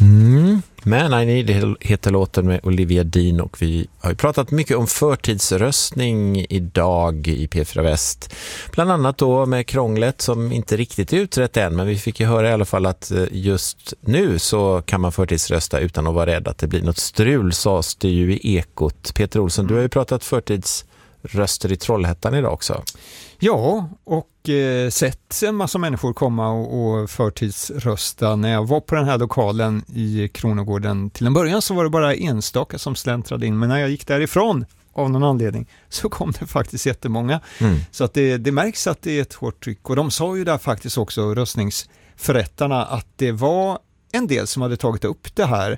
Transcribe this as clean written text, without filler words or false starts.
Man I Need heter låten med Olivia Dean, och vi har ju pratat mycket om förtidsröstning idag i P4 Väst. Bland annat då med krånglet som inte riktigt är utrett än, men vi fick ju höra i alla fall att just nu så kan man förtidsrösta utan att vara rädd att det blir något strul, sades det ju i Ekot. Peter Olsson, du har ju pratat förtidsröster i Trollhättan idag också. Ja, och sett en massa människor komma och förtidsrösta. När jag var på den här lokalen i Kronogården till en början så var det bara enstaka som släntrade in. Men när jag gick därifrån av någon anledning så kom det faktiskt jättemånga. Så att det märks att det är ett hårt tryck. Och de sa ju där faktiskt också, röstningsförrättarna, att det var en del som hade tagit upp det här